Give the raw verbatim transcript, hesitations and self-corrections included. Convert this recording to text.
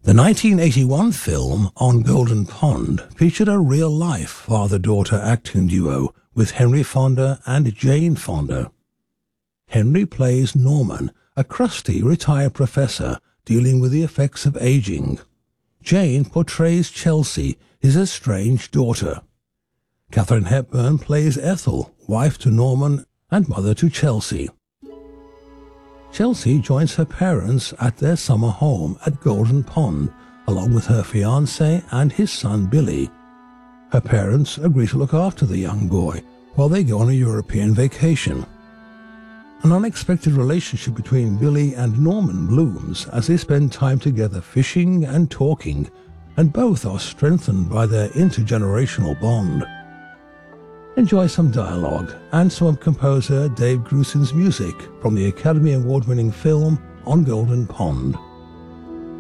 The nineteen eighty-one film On Golden Pond featured a real-life father-daughter acting duo with Henry Fonda and Jane Fonda. Henry plays Norman, a crusty retired professor dealing with the effects of aging. Jane portrays Chelsea, his estranged daughter. Katharine Hepburn plays Ethel, wife to Norman and mother to Chelsea. Chelsea joins her parents at their summer home at Golden Pond, along with her fiancé and his son Billy. Her parents agree to look after the young boy while they go on a European vacation. An unexpected relationship between Billy and Norman blooms as they spend time together fishing and talking, and both are strengthened by their intergenerational bond. Enjoy some dialogue and some of composer Dave Grusin's music from the Academy Award-winning film On Golden Pond.